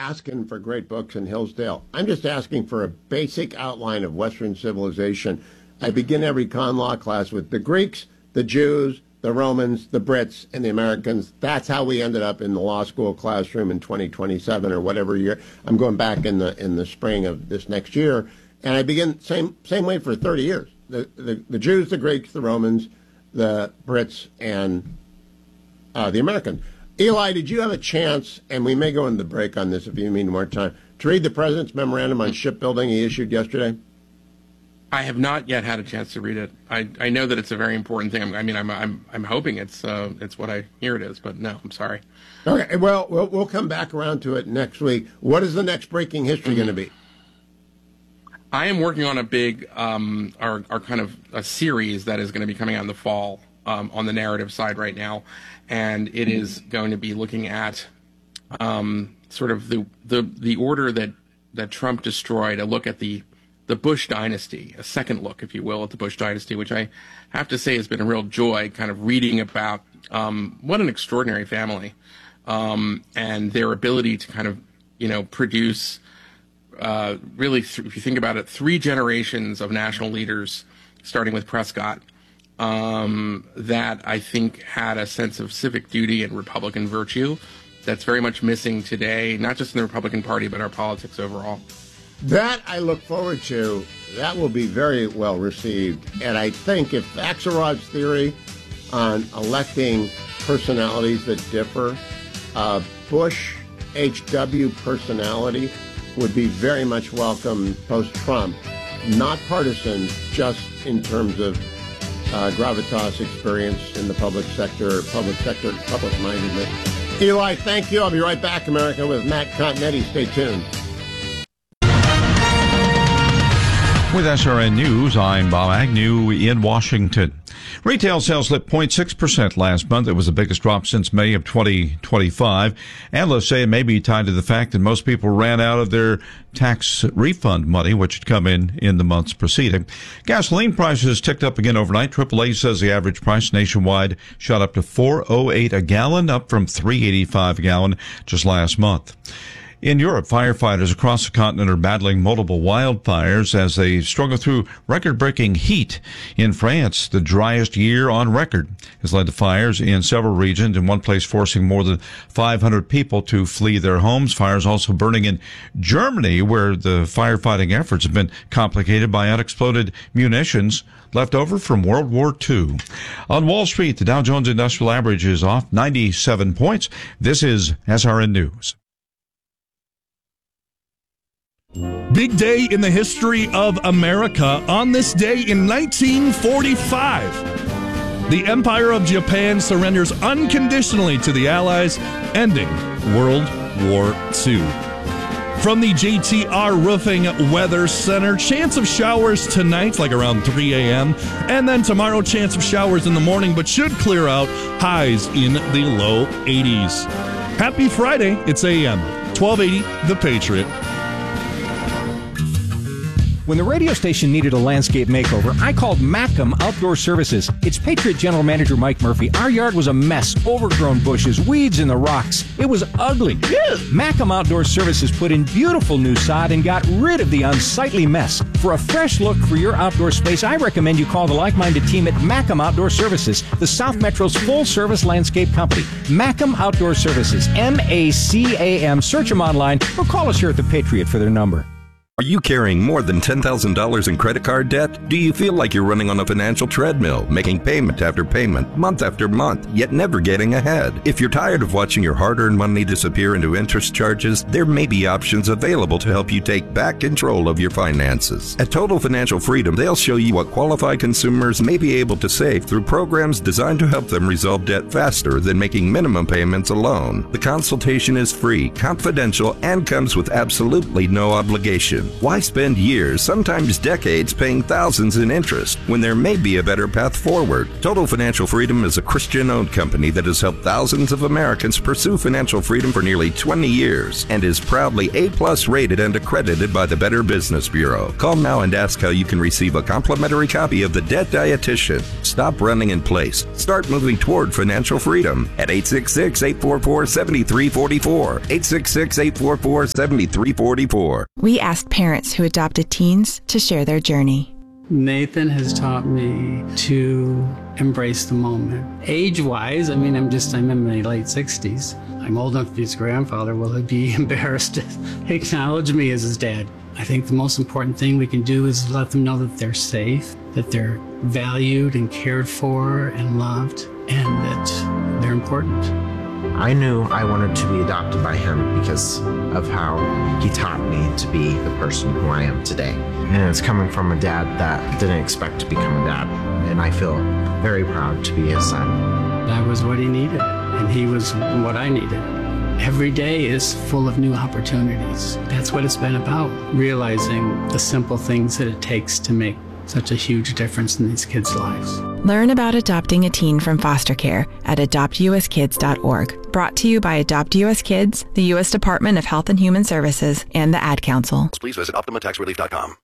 asking for great books in Hillsdale. I'm just asking for a basic outline of Western civilization. I begin every con law class with the Greeks, the Jews, the Romans, the Brits, and the Americans. That's how we ended up in the law school classroom in 2027 or whatever year. I'm going back in the spring of this next year, and I begin same way for 30 years. The Jews, the Greeks, the Romans, the Brits, and the Americans. Eli, did you have a chance, and we may go into the break on this if you need more time, to read the President's memorandum on shipbuilding he issued yesterday? I have not yet had a chance to read it. I know that it's a very important thing. I mean, I'm hoping it's what I hear it is, but no, I'm sorry. Okay, well, we'll come back around to it next week. What is the next breaking history going to be? I am working on a big, our kind of a series that is going to be coming out in the fall on the narrative side right now, and it is going to be looking at sort of the order that Trump destroyed. A look at the Bush dynasty, a second look, if you will, at the Bush dynasty, which I have to say has been a real joy, kind of reading about what an extraordinary family and their ability to kind of produce. Really, if you think about it, 3 generations of national leaders, starting with Prescott, that I think had a sense of civic duty and Republican virtue that's very much missing today, not just in the Republican Party, but our politics overall. That I look forward to. That will be very well received. And I think if Axelrod's theory on electing personalities that differ, Bush HW personality would be very much welcome post-Trump, not partisan, just in terms of gravitas experience in the public sector, public-mindedness. Eli, thank you. I'll be right back, America, with Matt Continetti. Stay tuned. With SRN News, I'm Bob Agnew in Washington. Retail sales slipped 0.6% last month. It was the biggest drop since May of 2025. Analysts say it may be tied to the fact that most people ran out of their tax refund money, which had come in the months preceding. Gasoline prices ticked up again overnight. AAA says the average price nationwide shot up to $4.08 a gallon, up from $3.85 a gallon just last month. In Europe, firefighters across the continent are battling multiple wildfires as they struggle through record-breaking heat. In France, the driest year on record has led to fires in several regions, in one place forcing more than 500 people to flee their homes. Fires also burning in Germany, where the firefighting efforts have been complicated by unexploded munitions left over from World War II. On Wall Street, the Dow Jones Industrial Average is off 97 points. This is SRN News. Big day in the history of America. On this day in 1945, the Empire of Japan surrenders unconditionally to the Allies, ending World War II. From the JTR Roofing Weather Center, chance of showers tonight, like around 3 a.m., and then tomorrow, chance of showers in the morning, but should clear out, highs in the low 80s. Happy Friday. It's AM 1280, The Patriot. When the radio station needed a landscape makeover, I called Mackem Outdoor Services. It's Patriot General Manager Mike Murphy. Our yard was a mess, overgrown bushes, weeds in the rocks. It was ugly. Mackem Outdoor Services put in beautiful new sod and got rid of the unsightly mess. For a fresh look for your outdoor space, I recommend you call the like-minded team at Mackem Outdoor Services, the South Metro's full-service landscape company. Mackem Outdoor Services, M-A-C-A-M. Search them online or call us here at The Patriot for their number. Are you carrying more than $10,000 in credit card debt? Do you feel like you're running on a financial treadmill, making payment after payment, month after month, yet never getting ahead? If you're tired of watching your hard-earned money disappear into interest charges, there may be options available to help you take back control of your finances. At Total Financial Freedom, they'll show you what qualified consumers may be able to save through programs designed to help them resolve debt faster than making minimum payments alone. The consultation is free, confidential, and comes with absolutely no obligation. question. Why spend years, sometimes decades, paying thousands in interest when there may be a better path forward? Total Financial Freedom is a Christian-owned company that has helped thousands of Americans pursue financial freedom for nearly 20 years and is proudly A+ rated and accredited by the Better Business Bureau. Call now and ask how you can receive a complimentary copy of The Debt Dietitian. Stop running in place. Start moving toward financial freedom at 866-844-7344. 866-844-7344. We asked parents who adopted teens to share their journey. Nathan has taught me to embrace the moment. Age-wise, I'm in my late 60s. I'm old enough to be his grandfather. Will he be embarrassed to acknowledge me as his dad? I think the most important thing we can do is let them know that they're safe, that they're valued and cared for and loved, and that they're important. I knew I wanted to be adopted by him because of how he taught me to be the person who I am today. And it's coming from a dad that didn't expect to become a dad. And I feel very proud to be his son. That was what he needed, and he was what I needed. Every day is full of new opportunities. That's what it's been about, realizing the simple things that it takes to make such a huge difference in these kids' lives. Learn about adopting a teen from foster care at adoptuskids.org. Brought to you by Adopt US Kids, the U.S. Department of Health and Human Services, and the Ad Council. Please visit OptimaTaxRelief.com.